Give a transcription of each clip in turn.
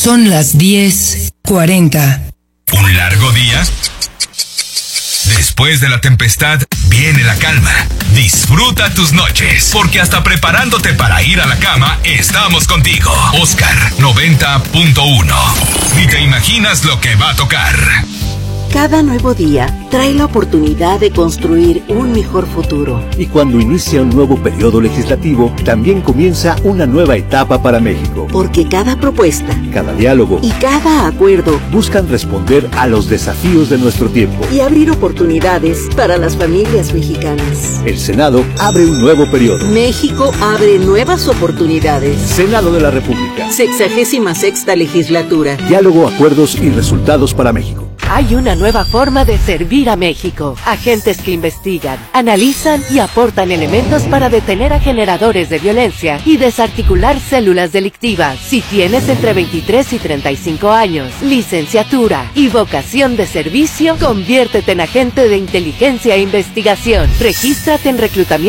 Son las 10:40. ¿Un largo día? Después de la tempestad, viene la calma. Disfruta tus noches, porque hasta preparándote para ir a la cama, estamos contigo. Oscar 90.1. Ni te imaginas lo que va a tocar. Cada nuevo día trae la oportunidad de construir un mejor futuro. Y cuando inicia un nuevo periodo legislativo, también comienza una nueva etapa para México. Porque cada propuesta, cada diálogo y cada acuerdo buscan responder a los desafíos de nuestro tiempo y abrir oportunidades para las familias mexicanas. El Senado abre un nuevo periodo. México abre nuevas oportunidades. Senado de la República. 66ª legislatura. Diálogo, acuerdos y resultados para México. Hay una nueva forma de servir a México. Agentes que investigan, analizan y aportan elementos para detener a generadores de violencia y desarticular células delictivas. Si tienes entre 23 y 35 años, licenciatura y vocación de servicio, conviértete en agente de inteligencia e investigación. Regístrate en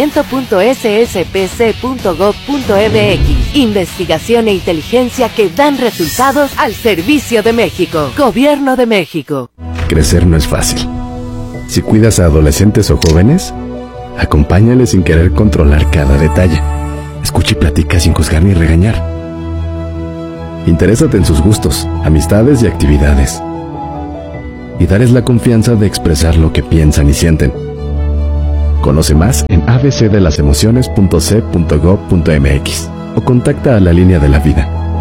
reclutamiento.sspc.gov.mx. Investigación e inteligencia que dan resultados al servicio de México. Gobierno de México. Crecer no es fácil. Si cuidas a adolescentes o jóvenes, acompáñales sin querer controlar cada detalle. Escucha y platica sin juzgar ni regañar. Interésate en sus gustos, amistades y actividades. Y darles la confianza de expresar lo que piensan y sienten. Conoce más en abcdelasemociones.c.gov.mx o contacta a la Línea de la Vida,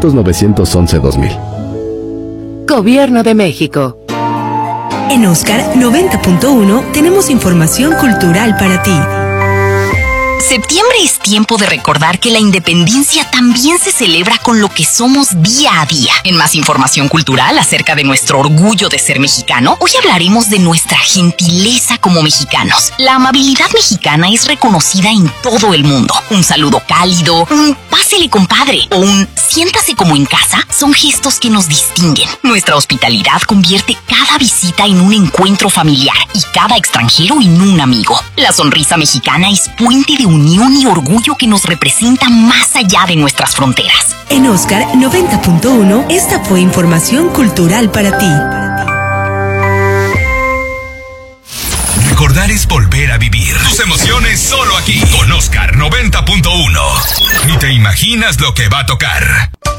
800-911-2000. Gobierno de México. En Oscar 90.1 tenemos información cultural para ti. Septiembre es tiempo de recordar que la independencia también se celebra con lo que somos día a día. En más información cultural acerca de nuestro orgullo de ser mexicano, hoy hablaremos de nuestra gentileza como mexicanos. La amabilidad mexicana es reconocida en todo el mundo. Un saludo cálido, un pásele compadre o un siéntase como en casa son gestos que nos distinguen. Nuestra hospitalidad convierte cada visita en un encuentro familiar y cada extranjero en un amigo. La sonrisa mexicana es puente de unión y orgullo que nos representa más allá de nuestras fronteras. En Oscar 90.1, esta fue información cultural para ti. Recordar es volver a vivir. Tus emociones solo aquí, con Oscar 90.1. Ni te imaginas lo que va a tocar.